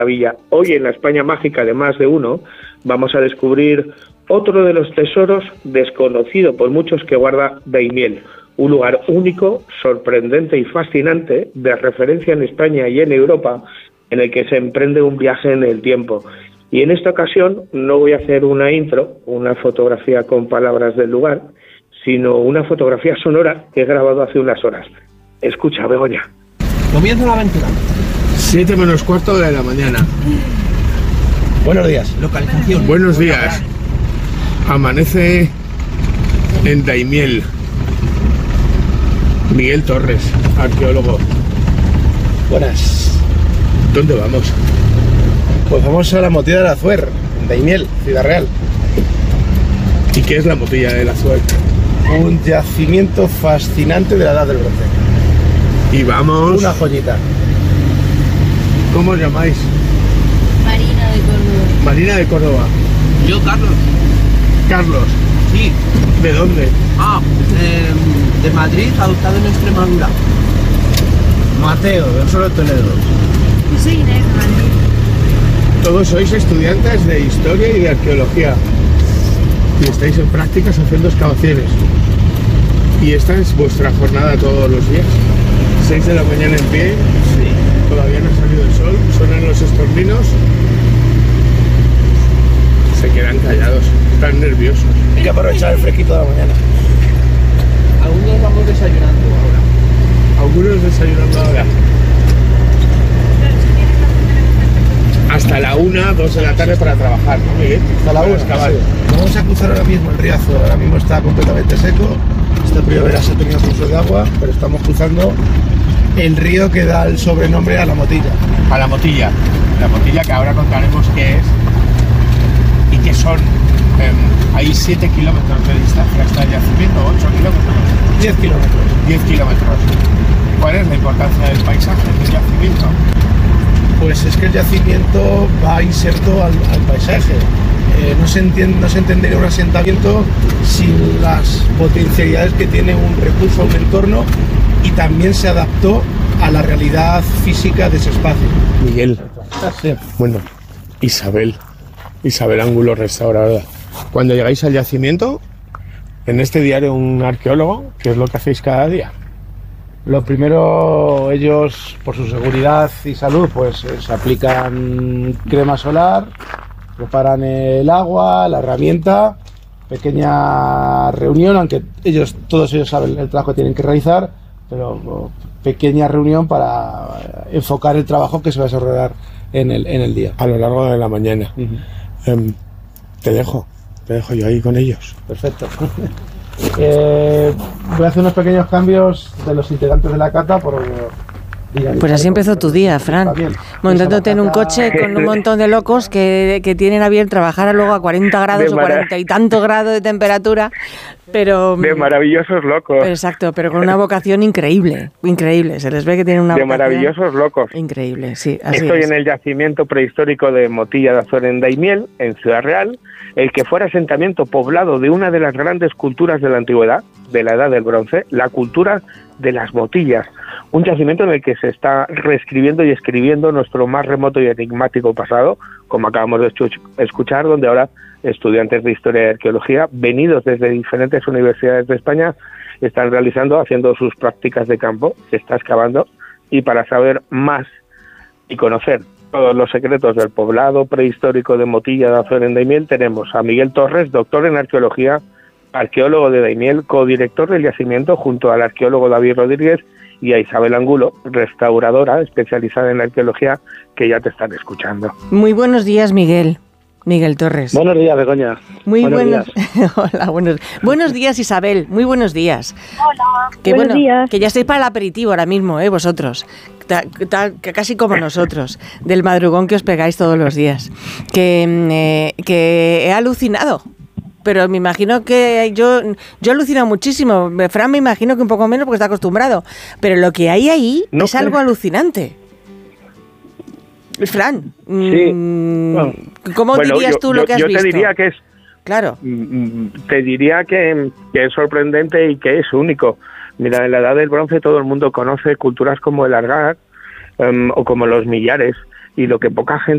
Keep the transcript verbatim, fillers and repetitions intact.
maravilla. Hoy en la España mágica de más de uno vamos a descubrir otro de los tesoros desconocido por muchos que guarda Daimiel, un lugar único, sorprendente y fascinante, de referencia en España y en Europa, en el que se emprende un viaje en el tiempo. Y en esta ocasión no voy a hacer una intro, una fotografía con palabras del lugar, sino una fotografía sonora que he grabado hace unas horas. Escucha, Begoña. Comienza la aventura. Siete menos cuarto de la mañana. Buenos días. Localización. Buenos días. Amanece en Daimiel. Miguel Torres, arqueólogo. Buenas. ¿Dónde vamos? Pues vamos a la Motilla del Azuer, en Daimiel, Ciudad Real. ¿Y qué es la Motilla del Azuer? Un yacimiento fascinante de la Edad del Bronce. Y vamos... Una joyita. ¿Cómo os llamáis? Marina de Córdoba. Marina de Córdoba. Yo, Carlos. Carlos. Sí. ¿De dónde? Ah, eh, de Madrid, adoptado en Extremadura. Mateo, del Solo Toledo. Yo soy Inés, de Madrid. Todos sois estudiantes de Historia y de Arqueología. Y estáis en prácticas haciendo excavaciones. Y esta es vuestra jornada todos los días. seis de la mañana en pie. Sí. Todavía no ha salido el sol. Suenan los estorninos. Se quedan callados. Están nerviosos. Hay que aprovechar el fresquito de la mañana. Algunos vamos desayunando ahora. Algunos desayunando ahora. Hasta la una, dos de la tarde para trabajar, ¿no, Miguel? Hasta la una. Sí. Vamos a cruzar ahora mismo el Riazo. Ahora mismo está completamente seco. Esta primavera se ha tenido curso de agua, pero estamos cruzando el río que da el sobrenombre a la Motilla. A la Motilla. La Motilla, que ahora contaremos qué es y qué son. Eh, hay siete kilómetros de distancia hasta el yacimiento, ocho kilómetros. diez kilómetros. diez kilómetros. ¿Cuál es la importancia del paisaje del yacimiento? Pues es que el yacimiento va inserto al, al paisaje. Eh, no, se entiende, no se entendería un asentamiento sin las potencialidades que tiene un recurso, un entorno, y también se adaptó a la realidad física de ese espacio. Miguel. Sí. Bueno, Isabel. Isabel Ángulo, restauradora. Cuando llegáis al yacimiento, en este diario un arqueólogo, ¿qué es lo que hacéis cada día? Lo primero, ellos, por su seguridad y salud, pues eh, se aplican crema solar, preparan el agua, la herramienta, pequeña reunión, aunque ellos, todos ellos saben el trabajo que tienen que realizar, pero oh, pequeña reunión para enfocar el trabajo que se va a desarrollar en el, en el día. A lo largo de la mañana. Uh-huh. Um, te dejo, te dejo yo ahí con ellos. Perfecto. Eh, voy a hacer unos pequeños cambios de los integrantes de la cata por... Pues así empezó tu día, Fran, montándote en un coche con un montón de locos que, que tienen a bien trabajar luego a cuarenta grados o cuarenta y tantos grados de temperatura, pero... De maravillosos locos. Exacto, pero con una vocación increíble, increíble, se les ve que tienen una de vocación... maravillosos locos. Increíble, sí, así Estoy es. en el yacimiento prehistórico de Motilla de Azuer en Daimiel, en Ciudad Real, el que fuera asentamiento poblado de una de las grandes culturas de la antigüedad, de la Edad del Bronce, la cultura de las motillas, un yacimiento en el que se está reescribiendo y escribiendo nuestro más remoto y enigmático pasado, como acabamos de escuchar, donde ahora estudiantes de Historia y Arqueología, venidos desde diferentes universidades de España, están realizando, haciendo sus prácticas de campo, se está excavando, y para saber más y conocer todos los secretos del poblado prehistórico de Motilla de Azuer en Daimiel, tenemos a Miguel Torres, doctor en Arqueología, arqueólogo de Daimiel, codirector del yacimiento junto al arqueólogo David Rodríguez, y a Isabel Ángulo, restauradora especializada en arqueología, que ya te están escuchando. Muy buenos días, Miguel. Miguel Torres. Buenos días, Begoña. Muy buenos, buenos días. Hola, buenos, buenos días, Isabel. Muy buenos días. Hola, que, buenos bueno, días. Que ya estáis para el aperitivo ahora mismo, ¿eh? Vosotros. Ta, ta, que casi como nosotros, del madrugón que os pegáis todos los días. Que, eh, que he alucinado. Pero me imagino que yo yo alucino muchísimo. Fran me imagino que un poco menos porque está acostumbrado. Pero lo que hay ahí no es algo alucinante. Fran, sí. mmm, bueno, ¿cómo bueno, dirías yo, tú lo yo, que has yo visto? Yo te diría que es... Claro. Te diría que, que es sorprendente y que es único. Mira, en la Edad del Bronce todo el mundo conoce culturas como el Argar um, o como los Millares, y lo que poca gente